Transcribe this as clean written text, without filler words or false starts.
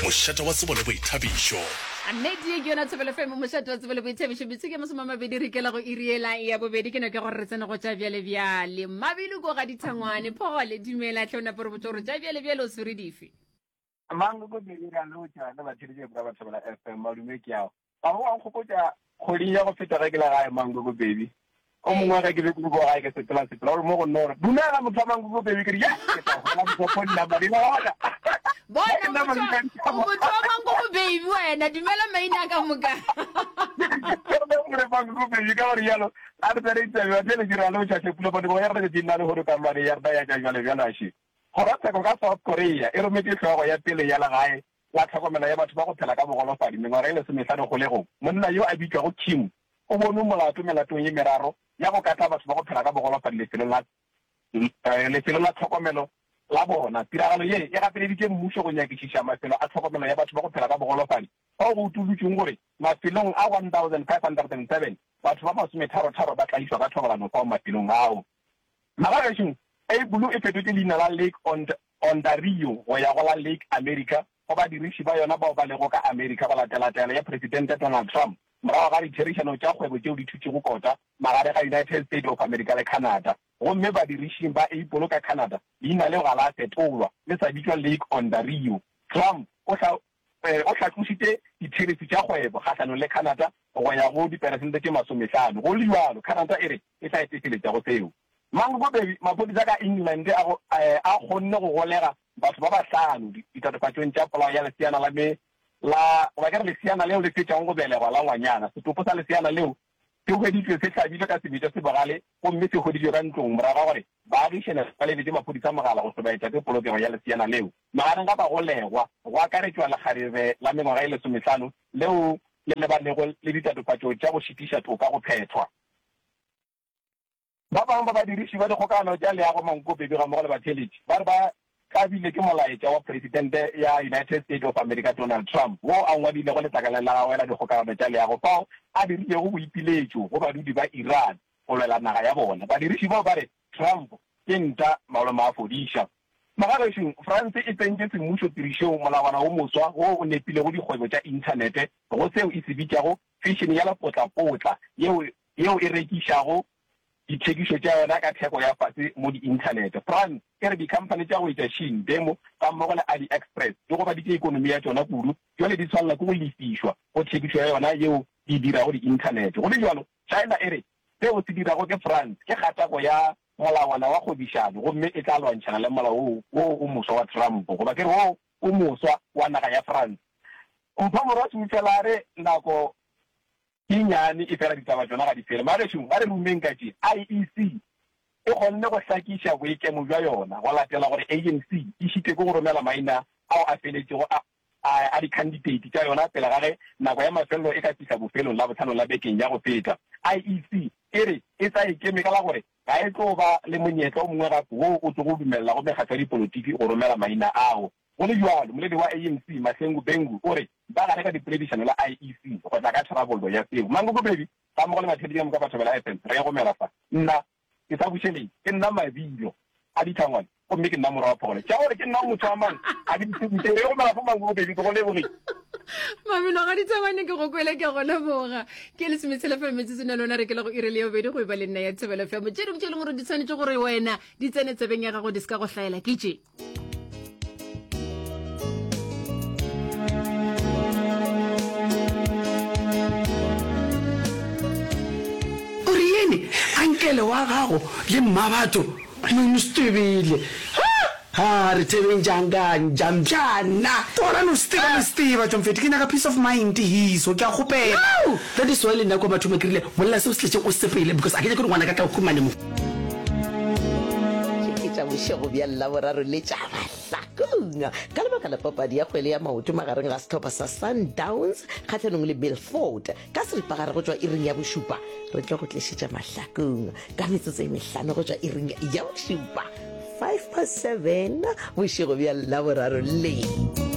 mošata wa tsebo le boithabišo. Annete ke yona Tsebele FM mošata wa tsebo le boithabišo bitsike mo 12 re kela go iriela ya bobedi ke no ke go re tsena go tša bjale bjale mabelo go ga ditshangwane phole dimela tlhona pore botsoro tša bjale bjale o sere dife mango go dira lo tša na ba tšhirije ba ba Tsebele FM malume ke yao ba go go potsa kgodi ya go feta ga ke la ga mango go baby o mongwe ga ke be go ga ke setla o mo go nora dumela motho mango go baby ke ya ke ta go la go phone number ina wala bona motho wa mango go baby wena dumela maina ka moka re mango go baby ka re yalo a re tsere tsebe ba tele dira lo tša tshepula ba go ya re di nna le go ka mare ya ba ya ka jale bjana shi go ratsa go ka South Korea e rometse tlhogo ya pele ya la gae la tlhokomela ya batho ba go phela ka bogolofadi mengwaga ile semetlhano go legong monna yo a bitswa go Kim o bone melatong ye meraro ya go kata batho ba go phela ka bogolofadi lefelo la tlhokomelo la bona tiragalo ye e gapeleditse mmuso go nyakišiša mafelo a tlhokomelo ya batho ba go phela ka bogolofadi bao go utolotsweng gore mafelong a 1507 batho ba masometharotaro ba tlaiswa ka thobalano fao mafelong ao magagešong e bulu e fetotse leina la Lake Ontario go ya go la Lake America go badiriši ba yona bao ba lego ka America ba latelatela ya presidente Donald Trump morago ga ditherišano tša kgwebo tšeo di thutse go kota magare ga United States of America le Canada gomme badirišing ba Apple ka Canada leina leo ga la fetolwa le sa bitswa Lake Ontario. Trump o hlatlositse ditheriši tša kgwebo kgahlano le Canada go ya go diperesente tše 50 go liwalo Canada e re e sa etefeletša go seo mango go baby mapodisa ka England a kgonne go golega batho ba ba hlano ditatofatšong tša polao ya leseana la ba ka re leseana leo le fetšang go belegwa la ngwanyana setopo sa leseana leo se hweditswe se hlabilwe ka sebetša se bogale gomme se hweditswe ka ntlong morago gore baagišene ba lebetse maphodisa mogala go hlobaetša ke polokego ya leseana leo magareng ga ba golegwa go akaretswa lekgarebe la mengwaga e 15 leo le lebanego le ditatofatšo tša go šitiša toka go phethwa ba bangwe ba badiriši ba dikgokagano tša leago manko baby ga mmogo le batheletši ba re ba kabile ke molaetša wa presidente ya United States of America Donald Trump wo a ngwadile go letlakaleng la gagwe la dikgokagano tša leago fao a dirilego boipiletšo go badudi ba Iran go lwela naga ya bona badiriši bao ba re Trump ke nta malome a fodiša magagešong France e tsentše semmušo tirišong molawana wo moswa wo o nepilego dikgwebo tša inthanete go seo e se bitšago fashion ya lepotlapotla yeo e rekišago dithekišo tša yona ka theko ya fase mo di-inthanete France e re di-company tša go etša Shein demo ka mmogo le AliExpress di go baditše ikonomi ya tšona kudu jale di tshwanela ke go lefišwa go thekišo ya yona yeo di dirago di-inthanete go le jalo China e re seo se dirago ke France ke kgatako ya molawana wa kgwebišano gomme e tla lwantšhana le molao wo o moswa wa Trump goba ke re wo o moswa wa naga ya France mpha morwa semufela re nako inyane e fela ditaba tsona ga di fele marešong ba re rumeng ka tše IEC e kgonne go hlakiša boikemo bja yona go latela gore ANC e šite ke go romela maina ao a feletšego a di-candidate tša yona pele ga ge nako ya mafelelo e ka fihla bofelong la botlhano la bekeng ya go feta IEC e re e tsa ikeme ka la gore ga e tlo ba le monyetla o mongwe gape wo o tlo go dumelela go mekgatlo ya dipolotiki go romela maina ao go le jalo moledi wa ANC Mahlengu Bengu o re ba gare ka dipoledišano la IEC go tla ka tharabollo ya seo mango go baby ba mmogo le mathedi mo ka batho ba la FM re go mela fa nna ke sa bušeleng ke nna mabilo a ditshangwane gomme ke nna morwa wa phogole tša gore ke nna motho wa mang a ditshebutse re go mela fa mango go baby ke go lebogile mabelo ga ditshangwane ke go kwele ke gona boga ke le semetsela fa metsese na lona re ke le go irele yo bedi go ba le nna ya Tsebele fa mo tšedi tšedi gore di tshwanetse gore wena di tsene tsebeng ya gago di ska go hlaela ke tše ankele wa gago le mmabatho monstebile ha re tebeng jamjana tona no steva Jomfeti ke nyaka peace of mind hiso ke a gopela that is why le nna kwa batho makrile molla se o sletse o sepele because a ke ke ngwana ka tla khumane mo ke tsa bošego bja laboraro le tša mahlakong ka lebaka la papadi ya kgwele ya maoto magareng ga setlhopha sa Sundowns kgatlhanong le Milford ka seripagare go tšwa iring ya bošupa re tlo go tlišetša mahlakong ka metsotso e mehlano go tšwa iring ya bošupa 5 past 7 bošego bja laboraro le